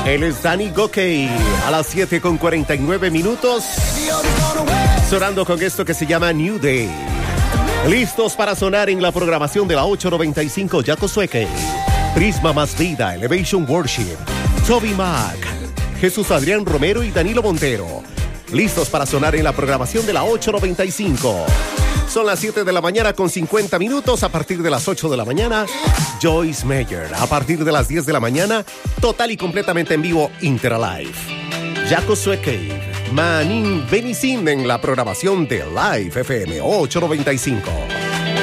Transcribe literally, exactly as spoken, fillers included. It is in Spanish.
Él es Danny Gokey. A las siete con cuarenta y nueve minutos. Sonando con esto que se llama New Day. Listos para sonar en la programación de la ocho noventa y cinco Jaco Sueque. Prisma Más Vida, Elevation Worship, Toby Mac, Jesús Adrián Romero y Danilo Montero. Listos para sonar en la programación de la ocho noventa y cinco. Son las siete de la mañana con cincuenta minutos. A partir de las ocho de la mañana, Joyce Meyer. A partir de las diez de la mañana, total y completamente en vivo, Interalive. Jaco Sueque, Manin Benisin en la programación de Live F M ocho noventa y cinco.